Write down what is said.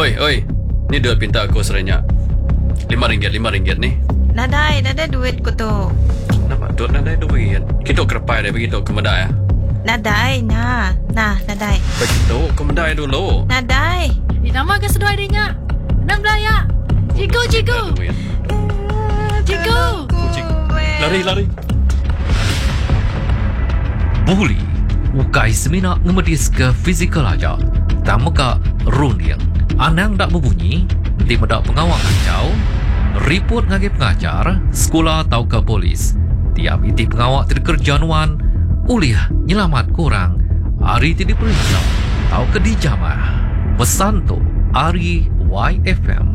Oi. Ni duit pinta aku serenyak. RM5 ni. Nadai duit ko to. Nampak duit nadai duit. Kita kerepai dah begitu ke medai. Nadai, nadai. Begitu ke medai dulu. Nadai. Nama ke sedoi dia. Nang belaya. Cigu. Lari. Buli ukai semina ngemedis ke fizikal aja. Tamuka runiang. Anang dak berbunyi, nanti medak pengawal kacau. Report ngagi pengajar, sekolah atau ke polis. Tiap iti pengawal terkerjanuan, uliah nyelamat korang. Hari ti diperiksa, atau ke dijamah. Pesan tu, Ari YFM.